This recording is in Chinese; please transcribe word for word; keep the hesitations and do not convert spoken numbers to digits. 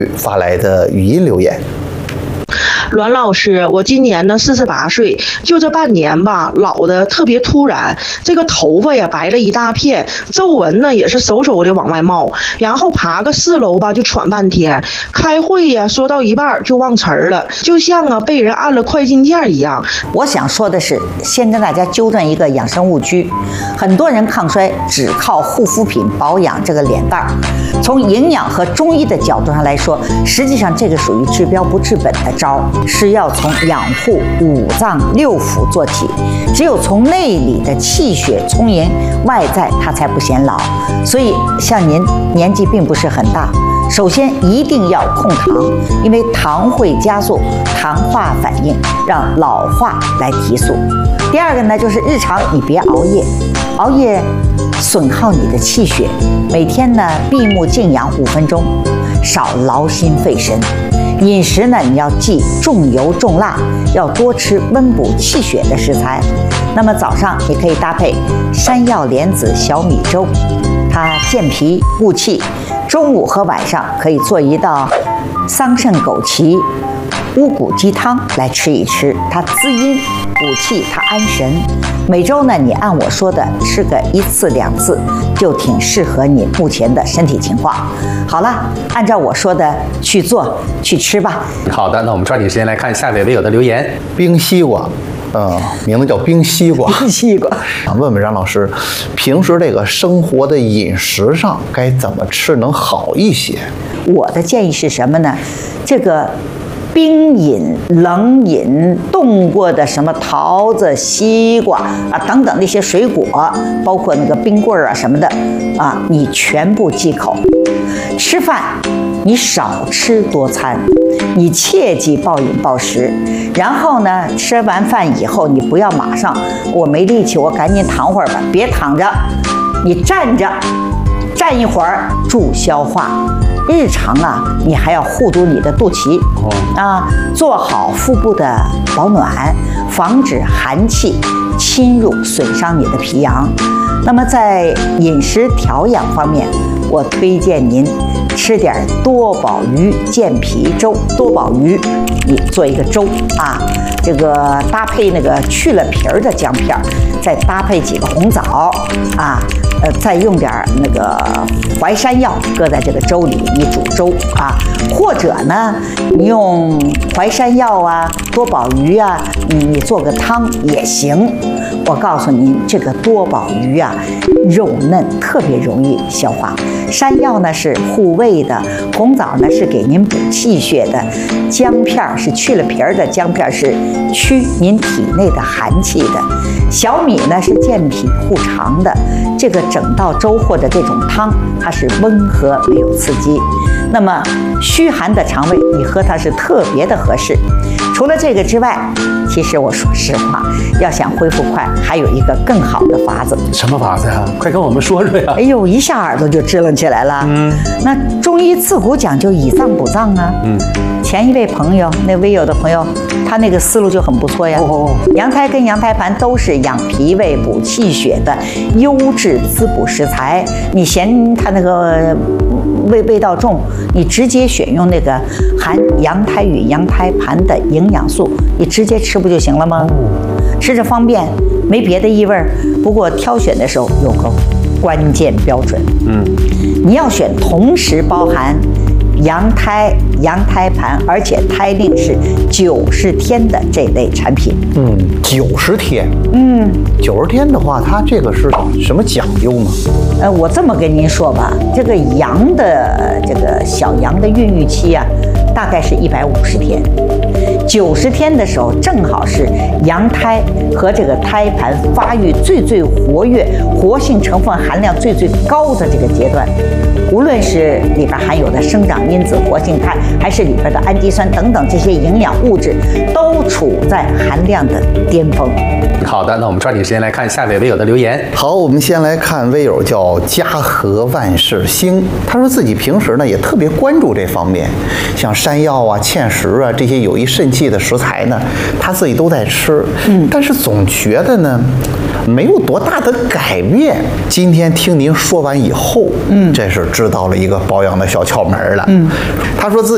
发来的语音留言。 栾老师，我今年呢四十八岁，就这半年吧，老的特别突然，这个头发呀白了一大片，皱纹呢也是嗖嗖的往外冒，然后爬个四楼吧就喘半天，开会呀说到一半就忘词儿了，就像啊被人按了快进键一样。 我想说的是，先跟大家纠正一个养生误区，很多人抗衰只靠护肤品保养这个脸蛋儿，从营养和中医的角度上来说，实际上这个属于治标不治本的招儿。是要从养护五脏六腑做起，只有从内里的气血充盈，外在它才不显老。所以像您年纪并不是很大，首先一定要控糖，因为糖会加速糖化反应，让老化来提速。第二个呢，就是日常你别熬夜，熬夜损耗你的气血。每天呢闭目静养五分钟，少劳心费神。饮食呢，你要忌重油重辣，要多吃温补气血的食材。那么早上你可以搭配山药莲子小米粥，它健脾固气。中午和晚上可以做一道桑葚枸杞乌骨鸡汤来吃一吃，它滋阴补气，它安神。每周呢，你按我说的吃个一次两次，就挺适合你目前的身体情况。好了，按照我说的去做去吃吧。 好的，那我们抓紧时间来看下位微友的留言。 冰西瓜，呃，名字叫冰西瓜。 冰西瓜， 想问问张老师，平时这个生活的饮食上该怎么吃能好一些？ 我的建议是什么呢？这个冰饮、冷饮、冻过的什么桃子、西瓜啊等等那些水果，包括那个冰棍儿啊什么的啊，你全部忌口。吃饭你少吃多餐，你切忌暴饮暴食。然后呢，吃完饭以后你不要马上，我没力气，我赶紧躺会儿吧，别躺着，你站着，站一会儿助消化。日常啊，你还要护住你的肚脐啊，做好腹部的保暖，防止寒气侵入损伤你的脾阳。那么在饮食调养方面，我推荐您吃点多宝鱼健脾粥。多宝鱼，你做一个粥啊，这个搭配那个去了皮儿的姜片，再搭配几个红枣啊。呃，再用点那个淮山药搁在这个粥里，你煮粥啊，或者呢，你用淮山药啊、多宝鱼啊，你你做个汤也行。我告诉您，这个多宝鱼啊，肉嫩，特别容易消化。山药呢是护胃的，红枣呢是给您补气血的，姜片是去了皮儿的姜片是驱您体内的寒气的，小米呢是健脾护肠的。这个整道粥或者这种汤，它是温和没有刺激。那么虚寒的肠胃，你喝它是特别的合适。除了这个之外，其实我说实话，要想恢复快，还有一个更好的法子。 什么法子呀？快跟我们说说呀！ 哎呦，一下耳朵就支棱起来了。嗯，那中医自古讲究以脏补脏啊。嗯，前一位朋友，那微友的朋友，他那个思路就很不错呀。哦，羊胎跟羊胎盘都是养脾胃、补气血的优质滋补食材。你嫌它那个味味道重，你直接选用那个含羊胎与羊胎盘的营养素，你直接吃不就行了吗？吃着方便，没别的异味。不过挑选的时候有个关键标准，嗯，你要选同时包含羊胎、羊胎盘，而且胎龄是九十天的这类产品。 嗯，九十天。嗯，九十天的话，它这个是什么讲究吗？ 呃，我这么跟您说吧，这个羊的这个小羊的孕育期啊，大概是一百五十天。九十天的时候，正好是羊胎和这个胎盘发育最最活跃、活性成分含量最最高的这个阶段。无论是里边含有的生长因子、活性炭，还是里边的氨基酸等等这些营养物质，都处在含量的巅峰。 好的，那我们抓紧时间来看下位微友的留言。 好，我们先来看微友叫家和万事兴，他说自己平时呢也特别关注这方面，像山药啊、芡实啊这些有益肾气的食材呢，他自己都在吃，嗯，但是总觉得呢没有多大的改变。今天听您说完以后，嗯，这是知道了一个保养的小窍门了。嗯，他说自己